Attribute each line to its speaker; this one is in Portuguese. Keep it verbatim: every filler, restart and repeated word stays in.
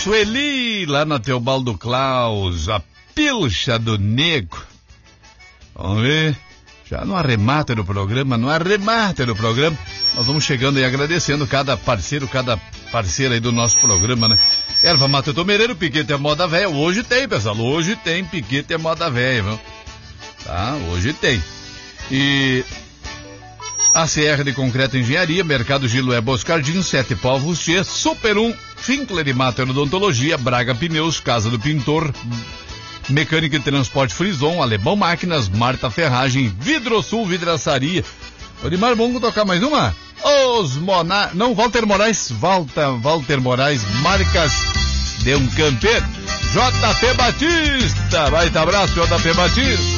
Speaker 1: Sueli, lá na Teobaldo Klaus, a pilcha do nego. Vamos ver, já no arremate do programa, no arremate do programa, nós vamos chegando e agradecendo cada parceiro, cada parceira aí do nosso programa, né? Erva mate tomereiro, piquete é moda velha, hoje tem, pessoal, hoje tem piquete é moda velha, viu? Tá, hoje tem. E A C R de Concreto e Engenharia, Mercado Giloé Boscardinho, Sete Povos Tchê, Super um, Finkler e Mater Odontologia, Braga Pneus, Casa do Pintor, Mecânica e Transporte Frison, Alemão Máquinas, Marta Ferragem, Vidrosul Vidraçaria. Odimar, vamos tocar mais uma? Os Monar... Não, Walter Moraes, Walter, Walter Moraes, Marcas de um Campeiro, J P Batista, vai, tá abraço, J P Batista.